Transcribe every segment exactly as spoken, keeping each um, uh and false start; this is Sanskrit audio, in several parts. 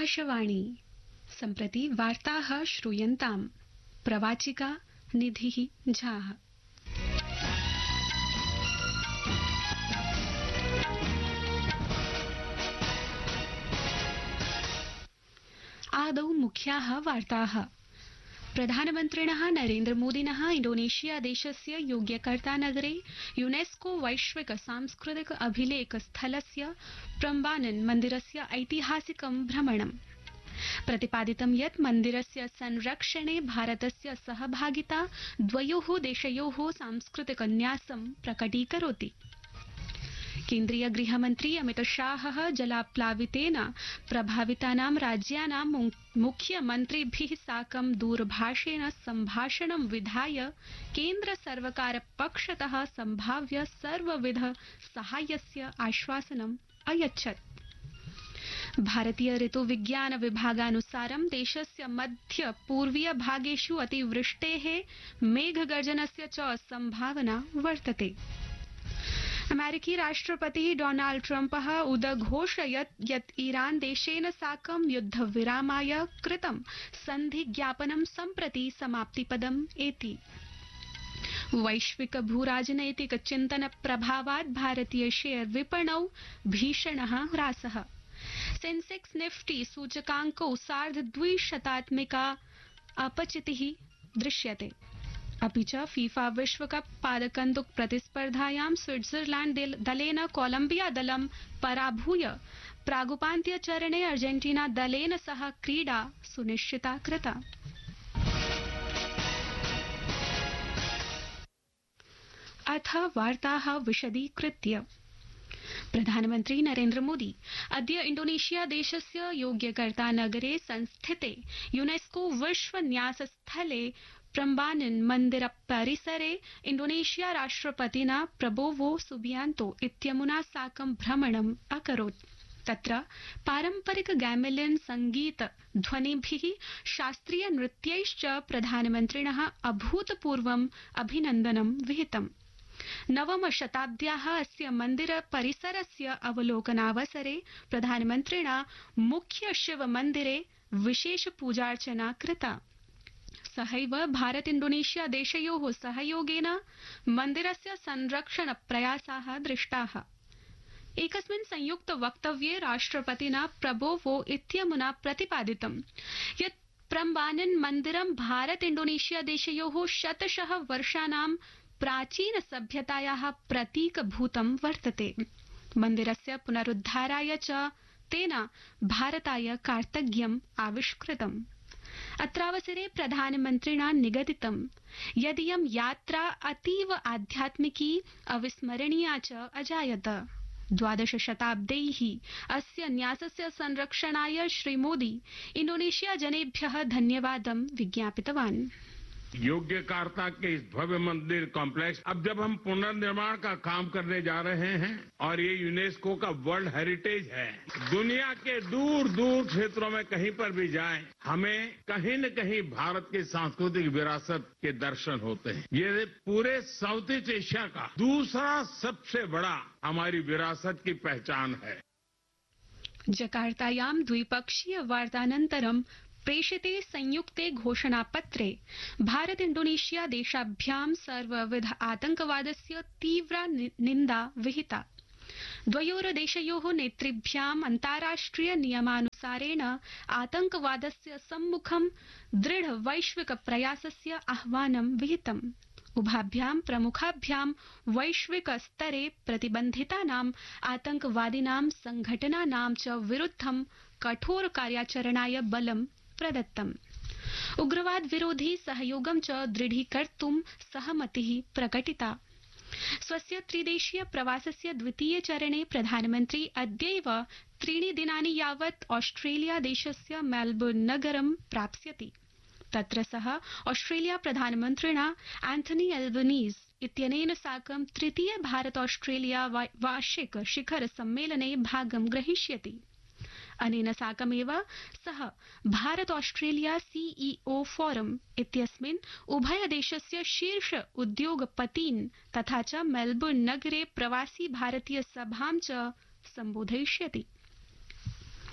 आकाशवाणी सम्प्रति वार्ताः श्रूयन्ताम् प्रवाचिका निधिः झा। आदौ मुख्याः वार्ताः। प्रधानमन्त्रिणः नरेन्द्रमोदिनः इंडोनेशिया देशस्य योग्यकर्ता नगरे यूनेस्को वैश्विक सांस्कृतिक अभिलेख स्थलस्य प्रम्बानन मन्दिरस्य ऐतिहासिकं भ्रमणम्। प्रतिपादितं यत् मन्दिरस्य संरक्षणे भारतस्य सहभागिता द्वयोः देशयोः सांस्कृतिक न्यासं प्रकटीकरोति। केन्द्रीय गृहमन्त्री अमितशाहः जलाप्लावितेन प्रभावितानां राज्यानां मुख्यमन्त्रिभिः साकं दूरभाषेण सम्भाषणं विधाय केन्द्र सर्वकार पक्षतः सम्भाव्य सर्वविध साहाय्यस्य आश्वासनम् अयच्छत्। भारतीय ऋतुविज्ञान विभागानुसारं देशस्य मध्य पूर्वीय भागेषु अतिवृष्टेः मेघगर्जनस्य च सम्भावना वर्तते। अमेरिकी राष्ट्रपतिः डोनाल्ड ट्रम्पः उदघोषयत् यत् ईरान देशेन साकं युद्धविरामाय कृतं सन्धिज्ञापनं सम्प्रति समाप्तिपदम् एति। वैश्विक भूराजनैतिक चिन्तन प्रभावात् भारतीय शेयर विपणौ भीषणः ह्रासः। सेंसेक्स निफ्टी सूचकाङ्कौ सार्ध द्विशतात्मिका अपचितिः दृश्यते। अपि च फीफा विश्वकप पादकन्दुक प्रतिस्पर्धायां स्विट्जरलैंड दलेन कोलम्बिया दलं पराभूय प्रागुपान्त्यचरणे अर्जेंटीना दलेन सह क्रीडा सुनिश्चिता कृता। अथ वार्ताः विशदीकृत्य। प्रधानमन्त्री नरेन्द्र मोदी अद्य इंडोनेशिया देशस्य योग्यकर्ता नगरे संस्थिते यूनेस्को विश्व न्यास स्थले प्रम्बानन मन्दिर परिसरे इंडोनेशिया राष्ट्रपतिना प्रबोवो सुबियांतो इत्यमुना साकं भ्रमणम् अकरोत्। तत्र पारम्परिक गैमेलियन संगीत ध्वनिभिः शास्त्रीय नृत्यैश्च प्रधानमन्त्रिणः अभूतपूर्वम् अभिनन्दनं विहितम्। नवम शताब्द्याः अस्य मन्दिर परिसरस्य अवलोकनावसरे प्रधानमन्त्रिणा मुख्य शिव मन्दिरे विशेष पूजार्चना कृता। सहैव भारत इंडोनेशिया देशयोः सहयोगेन मन्दिरस्य संरक्षण प्रयासाः दृष्टाः। एकस्मिन् संयुक्त वक्तव्ये राष्ट्रपतिना प्रबोवो इत्यमुना प्रतिपादितं यत् प्रम्बानन मन्दिरं भारत इंडोनेशिया देशयोः शतशः वर्षाणां प्राचीन सभ्यतायाः प्रतीकभूतं वर्तते। मन्दिरस्य पुनरुद्धाराय च तेन भारताय कार्तज्ञम् आविष्कृतम्। अत्रावसरे प्रधानमन्त्रिणा निगदितं यदियं यात्रा अतीव आध्यात्मिकी अविस्मरणीया च अजायत। द्वादश शताब्दैः अस्य न्यासस्य संरक्षणाय श्रीमोदी इंडोनेशिया जनेभ्यः धन्यवादं विज्ञापितवान्। योग्यकर्ता के इस भव्य मंदिर कॉम्प्लेक्स अब जब हम पुनर्निर्माण का काम करने जा रहे हैं और ये यूनेस्को का वर्ल्ड हेरिटेज है, दुनिया के दूर दूर क्षेत्रों में कहीं पर भी जाएं, हमें कहीं न कहीं भारत की सांस्कृतिक विरासत के दर्शन होते हैं। ये पूरे साउथ ईस्ट एशिया का दूसरा सबसे बड़ा हमारी विरासत की पहचान है। जकार्तायां द्विपक्षीय वार्तानन्तरं प्रेषिते संयुक्ते घोषणापत्रे भारत इंडोनेशिया देशाभ्यां सर्वविध आतंकवादस्य तीव्रा निन्दा विहिता। द्वयोर्देशयोः नेतृभ्याम् अन्ताराष्ट्रिय नियमानुसारेण आतंकवादस्य सम्मुखं दृढ वैश्विक प्रयासस्य आह्वानं विहितम्। उभाभ्यां प्रमुखाभ्यां वैश्विक स्तरे प्रतिबन्धितानाम् आतंकवादिनां संघटनानां च विरुद्धं कठोर कार्याचरणाय बलं प्रदत्तम्। उग्रवाद विरोधी सहयोगं च दृढीकर्तुं सहमतिः प्रकटिता। स्वस्य त्रिदेशीय प्रवासस्य द्वितीये चरणे प्रधानमन्त्री अद्यैव त्रीणि दिनानि यावत् ऑस्ट्रेलिया देशस्य मेलबोर्न नगरं प्राप्स्यति। तत्र सः ऑस्ट्रेलिया प्रधानमन्त्रिणा एंथनी एल्बनीज इत्यनेन साकं तृतीय भारत ऑस्ट्रेलिया वार्षिक शिखर सम्मेलने भागं ग्रहीष्यति। अनेन साकमेव सः भारत ऑस्ट्रेलिया सीईओ फोरम इत्यस्मिन् उभयदेशस्य शीर्ष उद्योगपतीन् तथा च मेलबोर्न नगरे प्रवासी भारतीय सभां च सम्बोधयिष्यति।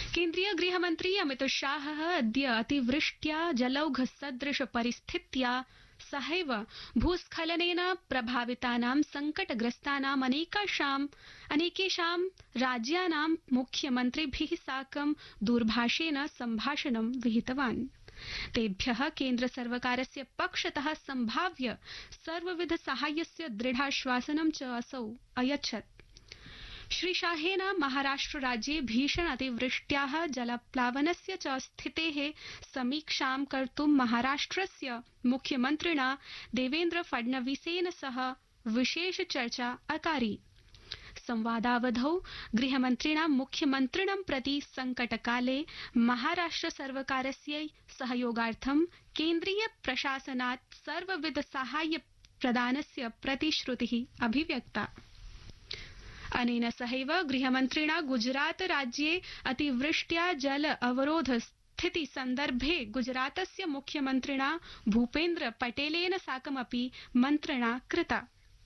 केन्द्रीय गृहमन्त्री अमित शाहः अद्य अतिवृष्ट्या जलौघसदृश परिस्थित्या सहैव भूस्खलनेन प्रभावितानां संकटग्रस्तानाम् अनेकाषाम् अनेकेषां राज्यानां मुख्यमन्त्रिभिः साकं दूरभाषेण सम्भाषणं विहितवान्। तेभ्यः केन्द्रसर्वकारस्य पक्षतः सम्भाव्य सर्वविध साहाय्यस्य दृढाश्वासनं च असौ अयच्छत्। श्रीशाहेन महाराष्ट्र राज्ये भीषण अतिवृष्ट्याः जलप्लावनस्य च स्थितेः समीक्षां कर्तुं महाराष्ट्रस्य मुख्यमन्त्रिणा देवेन्द्र फडणवीसेन सह विशेष चर्चा अकारी। संवादावधौ गृहमन्त्रिणा मुख्यमन्त्रिणं प्रति संकटकाले महाराष्ट्र सर्वकारस्य सहयोगार्थं केन्द्रीय प्रशासनात् सर्वविध साहाय्य प्रदानस्य प्रतिश्रुतिः अभिव्यक्ता। अनेन सहैव गृहमन्त्रिणा गुजरात राज्ये अतिवृष्ट्या जल अवरोध स्थिति सन्दर्भे गुजरातस्य मुख्यमन्त्रिणा भूपेन्द्र पटेलेन साकमपि मन्त्रणा कृता।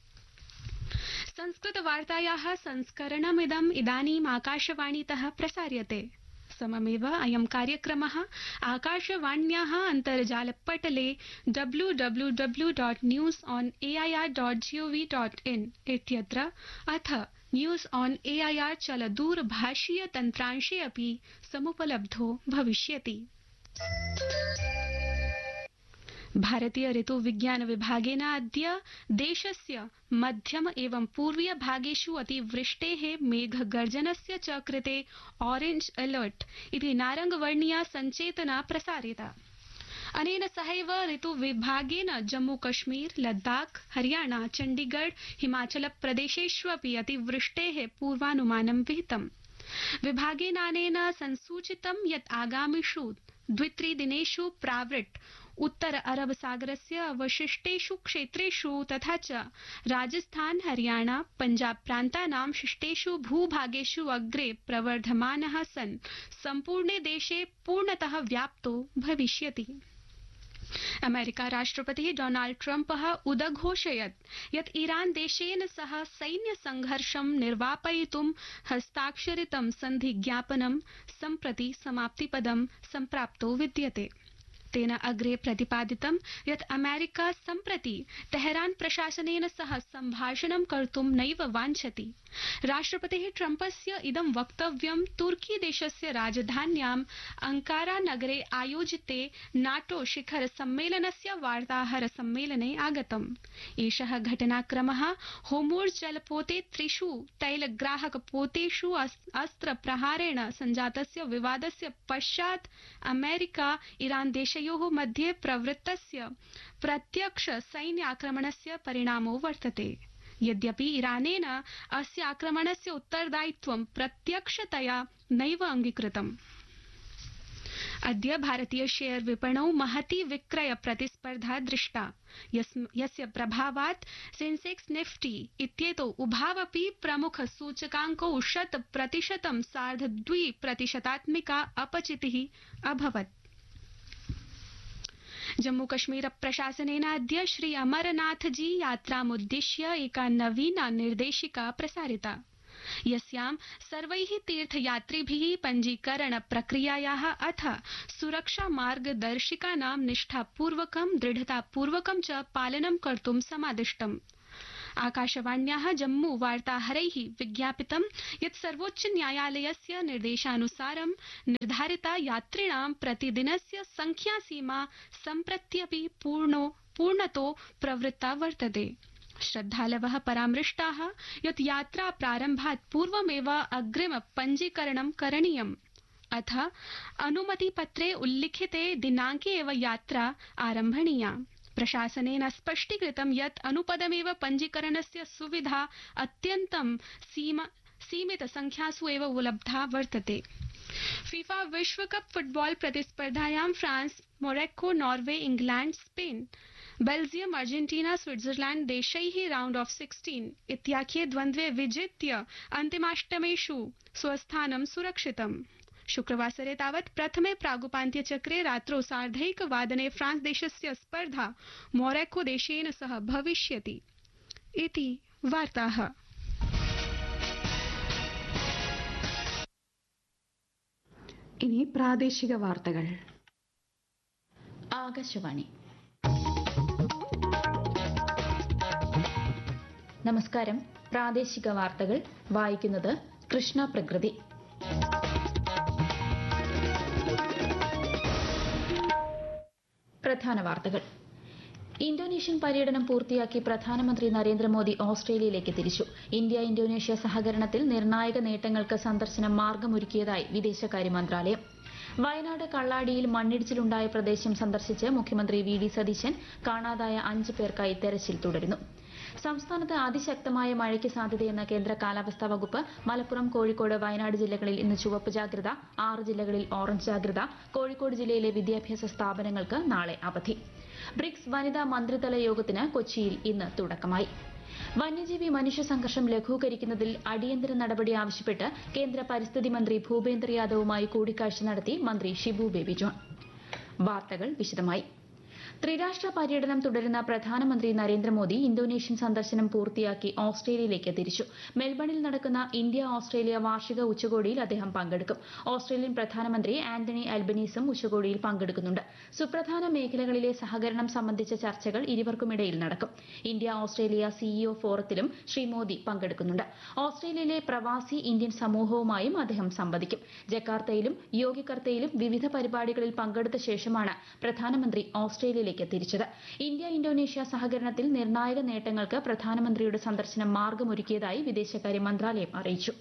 संस्कृतवार्तायाः संस्करणमिदम् इदानीम् आकाशवाणीतः प्रसार्यते। सममेव अयं कार्यक्रमः आकाशवाण्याः अन्तर्जालपटले W W W dot news on A I R dot gov dot in इत्यत्र अथ news on A I R चलदूरभाषीय तन्त्रांशे अपि समुपलब्धो भविष्यति। भारतीय ऋतु विज्ञान विभागेन अद्य देशस्य मध्यम एवं पूर्वीय भागेषु अतिवृष्टेः मेघगर्जनस्य च कृते ऑरेंज अलर्ट इति नारंगवर्णीया संचेतना प्रसारिता। अनेन सहैव ऋतु विभागेन जम्मू कश्मीर, लद्दाख, हरियाणा, चण्डीगढ़, हिमाचल प्रदेशेष्वपि अतिवृष्टेः पूर्वानुमानं विहितम्। विभागेनानेन संसूचितं यत् आगामिषु द्वित्रिदिनेषु प्रावृट् उत्तर अरब सागरस्य अवशिष्टेषु क्षेत्रेषु तथा च राजस्थान, हरियाणा, पञ्जाब प्रान्तानां शिष्टेषु भूभागेषु अग्रे प्रवर्धमानः सन् सम्पूर्णे देशे पूर्णतः व्याप्तो भविष्यति। अमेरिका राष्ट्रपतिः डोनाल्ड ट्रम्पः उदघोषयत् यत् ईरान देशेन सह सैन्य संघर्षं निर्वापयितुं हस्ताक्षरितं सन्धिज्ञापनं सम्प्रति समाप्तिपदं सम्प्राप्तो विद्यते। तेन अग्रे प्रतिपादितं यत् अमेरिका सम्प्रति तेहरान प्रशासनेन सह सम्भाषणं कर्तुं नैव वाञ्छति। राष्ट्रपतिः ट्रम्पस्य इदं वक्तव्यं तुर्की देशस्य राजधान्याम् अंकारा नगरे आयोजिते नाटो शिखर सम्मेलनस्य वार्ताहर सम्मेलने आगतम्। एषः घटनाक्रमः होर्मुज़ जलपोते त्रिषु तैलग्राहक पोतेषु अस्त्र प्रहारेण सञ्जातस्य विवादस्य पश्चात् अमेरिका ईरान देशयोः मध्ये प्रवृत्तस्य प्रत्यक्ष सैन्य आक्रमणस्य परिणामो वर्तते। यद्यपि ईरानेन अस्य आक्रमणस्य उत्तरदायित्वं प्रत्यक्षतया नैव अङ्गीकृतम्। अद्य भारतीय शेयर विपणौ महती विक्रय प्रतिस्पर्धा दृष्टा, यस्य प्रभावात् सेंसेक्स निफ्टी इत्येतौ उभावपि प्रमुख सूचकाङ्कौ शत प्रतिशतं सार्ध द्वि प्रतिशतात्मिका अपचितिः अभवत्। जम्मू कश्मीर प्रशासनेन अद्य श्री अमरनाथजी यात्रामुद्दिश्य एका नवीना निर्देशिका प्रसारिता, यस्यां सर्वैः तीर्थयात्रिभिः पञ्जीकरण प्रक्रियायाः अथ सुरक्षा मार्गदर्शिकानां निष्ठापूर्वकं दृढतापूर्वकं च पालनं कर्तुं समादिष्टम्। आकाशवाण्याः जम्मू वार्ताहरैः विज्ञापितं यत् सर्वोच्च न्यायालयस्य निर्देशानुसारं निर्धारिता यात्रिणां प्रतिदिनस्य संख्यासीमा सम्प्रत्यपि पूर्णो पूर्णतो प्रवृत्ता वर्तते। श्रद्धालवः परामृष्टाः यत् यात्रा प्रारम्भात् पूर्वमेव अग्रिम पञ्जीकरणं करणीयम्, अथ अनुमतिपत्रे उल्लिखिते दिनाङ्के एव यात्रा आरम्भणीया। प्रशासनेन स्पष्टीकृतं यत् अनुपदमेव पञ्जीकरणस्य सुविधा अत्यन्तं सीमित संख्यासु एव उपलब्धा वर्तते। फीफा विश्वकप फुटबॉल प्रतिस्पर्धायां France, Morocco, Norway, England, Spain, Belgium, Argentina, Switzerland देशैः राउंड ऑफ सिक्सटीन इत्याख्ये द्वन्द्वे विजित्य अन्तिमाष्टमेषु स्वस्थानं सुरक्षितम्। शुक्रवासरे तावत् प्रथमे प्रागुपान्त्यचक्रे रात्रौ सार्धैकवादने फ्रांस देशस्य स्पर्धा मोरक्को देशेन सह भविष्यति। इति वार्ताः। ഇനി പ്രാദേശിക വാർത്തകൾ. ആകാശവാണി. നമസ്കാരം. പ്രാദേശിക വാർത്തകൾ വായിക്കുന്നത് കൃഷ്ണ പ്രകൃതി. പ്രധാന വാർത്തകൾ. ഇന്തോനേഷ്യൻ പര്യടനം പൂർത്തിയാക്കി പ്രധാനമന്ത്രി നരേന്ദ്രമോദി ഓസ്ട്രേലിയയിലേക്ക് തിരിച്ചു. ഇന്ത്യ ഇന്തോനേഷ്യ സഹകരണത്തിൽ നിർണായക നേട്ടങ്ങൾക്ക് സന്ദർശനം മാർഗമൊരുക്കിയതായി വിദേശകാര്യ മന്ത്രാലയം. വയനാട് കള്ളാടിയിൽ മണ്ണിടിച്ചിലുണ്ടായ പ്രദേശം സന്ദർശിച്ച് മുഖ്യമന്ത്രി വി ഡി സതീശൻ കാണാതായ അഞ്ച് പേർക്കായി തെരച്ചിൽ തുടരുന്നു. സംസ്ഥാനത്ത് അതിശക്തമായ മഴയ്ക്ക് സാധ്യതയെന്ന കേന്ദ്ര കാലാവസ്ഥാ വകുപ്പ്. മലപ്പുറം, കോഴിക്കോട്, വയനാട് ജില്ലകളിൽ ഇന്ന് ചുവപ്പ് ജാഗ്രത. ആറ് ജില്ലകളിൽ ഓറഞ്ച് ജാഗ്രത. കോഴിക്കോട് ജില്ലയിലെ വിദ്യാഭ്യാസ സ്ഥാപനങ്ങൾക്ക് നാളെ അവധി. ബ്രിക്സ് വനിതാ മന്ത്രിതല യോഗത്തിന് കൊച്ചിയിൽ ഇന്ന് തുടക്കമായി. വന്യജീവി മനുഷ്യ സംഘർഷം ലഘൂകരിക്കുന്നതിൽ അടിയന്തര നടപടി ആവശ്യപ്പെട്ട് കേന്ദ്ര പരിസ്ഥിതി മന്ത്രി ഭൂപേന്ദ്ര യാദവുമായി കൂടിക്കാഴ്ച നടത്തി മന്ത്രി ഷിബു ബേബി ജോൺ. വാർത്തകൾ വിശദമായി. ത്രിരാഷ്ട്ര പര്യടനം തുടരുന്ന പ്രധാനമന്ത്രി നരേന്ദ്രമോദി ഇന്തോനേഷ്യൻ സന്ദർശനം പൂർത്തിയാക്കി ഓസ്ട്രേലിയയിലേക്ക് തിരിച്ചു. മെൽബണിൽ നടക്കുന്ന ഇന്ത്യ ഓസ്ട്രേലിയ വാർഷിക ഉച്ചകോടിയിൽ അദ്ദേഹം പങ്കെടുക്കും. ഓസ്ട്രേലിയൻ പ്രധാനമന്ത്രി ആന്റണി അൽബനീസും ഉച്ചകോടിയിൽ പങ്കെടുക്കുന്നുണ്ട്. സുപ്രധാന മേഖലകളിലെ സഹകരണം സംബന്ധിച്ച ചർച്ചകൾ ഇരുവർക്കുമിടയിൽ നടക്കും. India Australia CEO ഫോറത്തിലും Shri Modi പങ്കെടുക്കുന്നുണ്ട്. ഓസ്ട്രേലിയയിലെ പ്രവാസി ഇന്ത്യൻ സമൂഹവുമായും അദ്ദേഹം സംവദിക്കും. ജക്കാർത്തയിലും യോഗ്യകർത്തയിലും വിവിധ പരിപാടികളിൽ പങ്കെടുത്ത ശേഷമാണ് പ്രധാനമന്ത്രി ഓസ്ട്രേലിയയിലേക്ക് തിരിച്ചത്. ഇന്ത്യ ഇന്തോനേഷ്യ സഹകരണത്തിൽ നിർണായക നേട്ടങ്ങൾക്ക് പ്രധാനമന്ത്രിയുടെ സന്ദർശനം മാർഗമൊരുക്കിയതായി വിദേശകാര്യ മന്ത്രാലയം അറിയിച്ചു.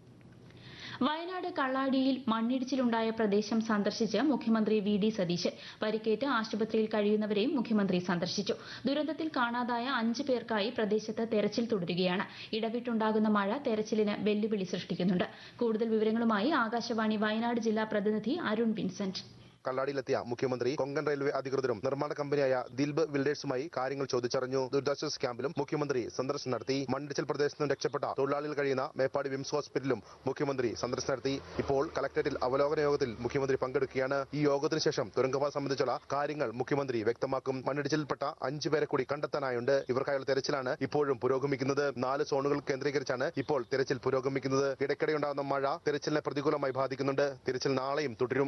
വയനാട് കള്ളാടിയിൽ മണ്ണിടിച്ചിലുണ്ടായ പ്രദേശം സന്ദർശിച്ച് മുഖ്യമന്ത്രി വി ഡി സതീശൻ. പരിക്കേറ്റ് ആശുപത്രിയിൽ കഴിയുന്നവരെയും മുഖ്യമന്ത്രി സന്ദർശിച്ചു. ദുരന്തത്തിൽ കാണാതായ അഞ്ച് പേർക്കായി പ്രദേശത്ത് തെരച്ചിൽ തുടരുകയാണ്. ഇടവിട്ടുണ്ടാകുന്ന മഴ തെരച്ചിലിന് വെല്ലുവിളി സൃഷ്ടിക്കുന്നുണ്ട്. കൂടുതൽ വിവരങ്ങളുമായി ആകാശവാണി വയനാട് ജില്ലാ പ്രതിനിധി അരുൺ വിൻസെന്റ്. കള്ളാടിയിലെത്തിയ മുഖ്യമന്ത്രി കൊങ്കൺ റെയിൽവേ അധികൃതരും നിർമ്മാണ കമ്പനിയായ ദിൽബ് ബിൽഡേഴ്സുമായി കാര്യങ്ങൾ ചോദിച്ചറിഞ്ഞു. ദുരിതാശ്വാസ ക്യാമ്പിലും മുഖ്യമന്ത്രി സന്ദർശനം നടത്തി. മണ്ണിടിച്ചിൽ പ്രദേശത്ത് നിന്ന് രക്ഷപ്പെട്ട തൊഴിലാളികൾ കഴിയുന്ന മേപ്പാടി വിംസ് ഹോസ്പിറ്റലിലും മുഖ്യമന്ത്രി സന്ദർശനം നടത്തി. ഇപ്പോൾ കലക്ടറേറ്റിൽ അവലോകന യോഗത്തിൽ മുഖ്യമന്ത്രി പങ്കെടുക്കുകയാണ്. ഈ യോഗത്തിന് ശേഷം തുരങ്കപാത സംബന്ധിച്ചുള്ള കാര്യങ്ങൾ മുഖ്യമന്ത്രി വ്യക്തമാക്കും. മണ്ണിടിച്ചിൽപ്പെട്ട അഞ്ചു പേരെ കൂടി കണ്ടെത്താനായുണ്ട്. ഇവർക്കായുള്ള തെരച്ചിലാണ് ഇപ്പോഴും പുരോഗമിക്കുന്നത്. നാല് സോണുകൾ കേന്ദ്രീകരിച്ചാണ് ഇപ്പോൾ തെരച്ചിൽ പുരോഗമിക്കുന്നത്. ഇടയ്ക്കിടെയുണ്ടാകുന്ന മഴ തെരച്ചിലിനെ പ്രതികൂലമായി ബാധിക്കുന്നുണ്ട്. തെരച്ചിൽ നാളെയും തുടരും.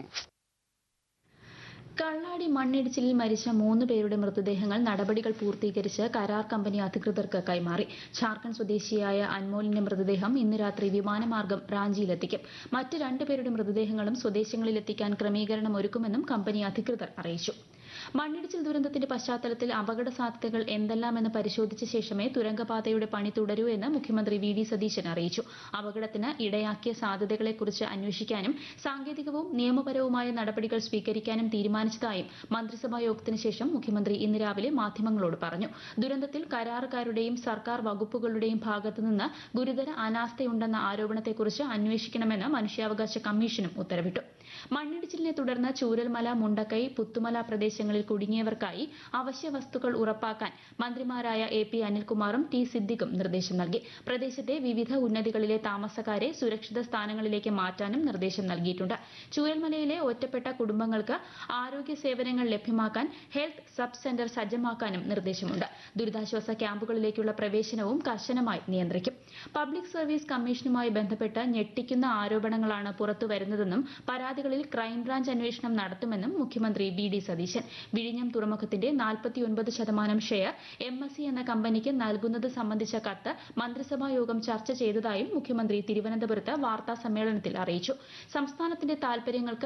കള്ളാടി മണ്ണിടിച്ചിലിൽ മരിച്ച മൂന്ന് പേരുടെ മൃതദേഹങ്ങൾ നടപടികൾ പൂർത്തീകരിച്ച് കരാർ കമ്പനി അധികൃതർക്ക് കൈമാറി. ഝാർഖണ്ഡ് സ്വദേശിയായ അൻമോലിന്റെ മൃതദേഹം ഇന്ന് രാത്രി വിമാനമാർഗം റാഞ്ചിയിലെത്തിക്കും. മറ്റ് രണ്ടുപേരുടെ മൃതദേഹങ്ങളും സ്വദേശങ്ങളിലെത്തിക്കാൻ ക്രമീകരണം ഒരുക്കുമെന്നും കമ്പനി അധികൃതർ അറിയിച്ചു. മണ്ണിടിച്ചിൽ ദുരന്തത്തിന്റെ പശ്ചാത്തലത്തിൽ അപകട സാധ്യതകൾ എന്തെല്ലാമെന്ന് പരിശോധിച്ച ശേഷമേ തുരങ്കപാതയുടെ പണി തുടരൂ എന്ന് മുഖ്യമന്ത്രി വി ഡി സതീശൻ അറിയിച്ചു. അപകടത്തിന് ഇടയാക്കിയ സാധ്യതകളെക്കുറിച്ച് അന്വേഷിക്കാനും സാങ്കേതികവും നിയമപരവുമായ നടപടികൾ സ്വീകരിക്കാനും തീരുമാനിച്ചതായും മന്ത്രിസഭാ യോഗത്തിന് ശേഷം മുഖ്യമന്ത്രി ഇന്ന് രാവിലെ മാധ്യമങ്ങളോട് പറഞ്ഞു. ദുരന്തത്തിൽ കരാറുകാരുടെയും സർക്കാർ വകുപ്പുകളുടെയും ഭാഗത്തുനിന്ന് ഗുരുതര അനാസ്ഥയുണ്ടെന്ന ആരോപണത്തെക്കുറിച്ച് അന്വേഷിക്കണമെന്ന് മനുഷ്യാവകാശ കമ്മീഷനും ഉത്തരവിട്ടു. മണ്ണിടിച്ചിലിനെ തുടർന്ന് ചൂരൽമല, മുണ്ടക്കൈ, പുത്തുമല പ്രദേശങ്ങളിൽ കുടുങ്ങിയവർക്കായി അവശ്യ വസ്തുക്കൾ ഉറപ്പാക്കാൻ മന്ത്രിമാരായ എ പി അനിൽകുമാറും ടി സിദ്ദിഖും നിർദ്ദേശം നൽകി. പ്രദേശത്തെ വിവിധ ഉന്നതികളിലെ താമസക്കാരെ സുരക്ഷിത സ്ഥാനങ്ങളിലേക്ക് മാറ്റാനും നിർദ്ദേശം നൽകിയിട്ടുണ്ട്. ചൂരൽമലയിലെ ഒറ്റപ്പെട്ട കുടുംബങ്ങൾക്ക് ആരോഗ്യ സേവനങ്ങൾ ലഭ്യമാക്കാൻ ഹെൽത്ത് സബ് സെന്റർ സജ്ജമാക്കാനും നിർദ്ദേശമുണ്ട്. ദുരിതാശ്വാസ ക്യാമ്പുകളിലേക്കുള്ള പ്രവേശനവും കർശനമായി നിയന്ത്രിക്കും. പബ്ലിക് സർവീസ് കമ്മീഷനുമായി ബന്ധപ്പെട്ട് ഞെട്ടിക്കുന്ന ആരോപണങ്ങളാണ് പുറത്തുവരുന്നതെന്നും പരാതികളിൽ ക്രൈംബ്രാഞ്ച് അന്വേഷണം നടത്തുമെന്നും മുഖ്യമന്ത്രി വി ഡി സതീശൻ. വിഴിഞ്ഞം തുറമുഖത്തിന്റെ നാൽപ്പത്തിയൊൻപത് ശതമാനം ഷെയർ എം എസ് സി എന്ന കമ്പനിക്ക് നൽകുന്നത് സംബന്ധിച്ച കത്ത് മന്ത്രിസഭാ യോഗം ചർച്ച ചെയ്തതായും മുഖ്യമന്ത്രി തിരുവനന്തപുരത്ത് വാർത്താ സമ്മേളനത്തിൽ അറിയിച്ചു. സംസ്ഥാനത്തിന്റെ താൽപര്യങ്ങൾക്ക്